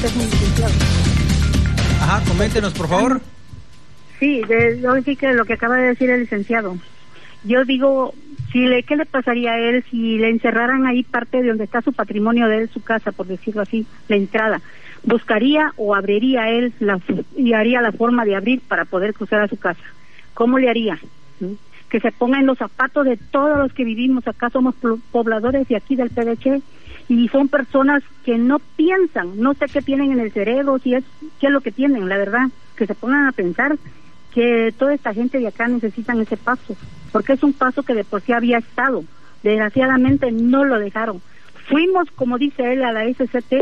usted es un licenciado. Ajá, coméntenos, por favor. Sí, sí que lo que acaba de decir el licenciado. Yo digo, ¿qué le pasaría a él si le encerraran ahí parte de donde está su patrimonio de él, su casa, por decirlo así, la entrada? ¿Buscaría o abriría él y haría la forma de abrir para poder cruzar a su casa? ¿Cómo le haría? Que se ponga en los zapatos de todos los que vivimos acá, somos pobladores de aquí del PDC, y son personas que no piensan, no sé qué tienen en el cerebro, qué es lo que tienen, la verdad, que se pongan a pensar que toda esta gente de acá necesitan ese paso, porque es un paso que de por sí había estado, desgraciadamente no lo dejaron. Fuimos, como dice él, a la SCT,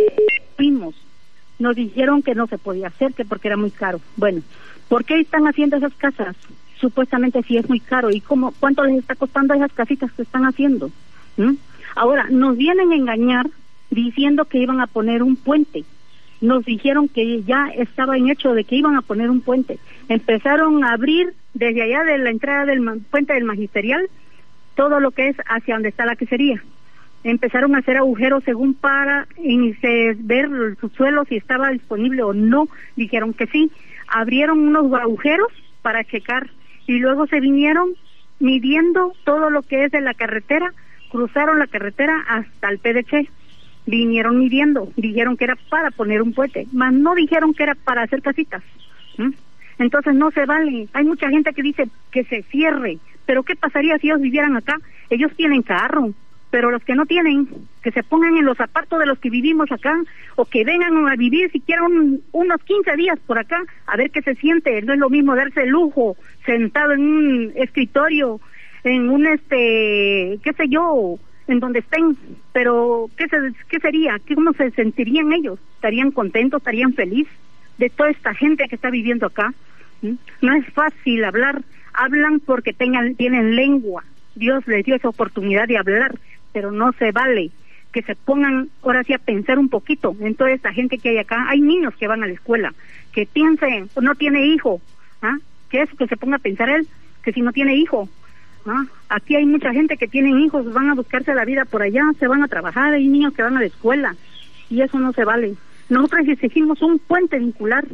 nos dijeron que no se podía hacer, que porque era muy caro. Bueno, ¿por qué están haciendo esas casas? Supuestamente sí es muy caro, ¿y cuánto les está costando esas casitas que están haciendo? Ahora, nos vienen a engañar diciendo que iban a poner un puente. Nos dijeron que ya estaba en hecho de que iban a poner un puente. Empezaron a abrir desde allá de la entrada del puente del Magisterial todo lo que es hacia donde está la quesería. Empezaron a hacer agujeros según para ver el subsuelo si estaba disponible o no. Dijeron que sí. Abrieron unos agujeros para checar y luego se vinieron midiendo todo lo que es de la carretera, cruzaron la carretera hasta el PDC. Vinieron midiendo, dijeron que era para poner un puente, mas no dijeron que era para hacer casitas. Entonces no se vale. Hay mucha gente que dice que se cierre, pero ¿qué pasaría si ellos vivieran acá? Ellos tienen carro, pero los que no tienen, que se pongan en los zapatos de los que vivimos acá, o que vengan a vivir siquiera unos 15 días por acá, a ver qué se siente. No es lo mismo darse lujo, sentado en un escritorio, en un qué sé yo, en donde estén, pero ¿qué sería? ¿Cómo se sentirían ellos? ¿Estarían contentos? ¿Estarían felices de toda esta gente que está viviendo acá? No es fácil hablar, hablan porque tienen lengua, Dios les dio esa oportunidad de hablar, pero no se vale que se pongan ahora sí a pensar un poquito en toda esta gente que hay acá. Hay niños que van a la escuela, que piensen, no tiene hijo, que se ponga a pensar él, que si no tiene hijo, aquí hay mucha gente que tienen hijos, van a buscarse la vida por allá, se van a trabajar, hay niños que van a la escuela, y eso no se vale. Nosotros exigimos un puente vincular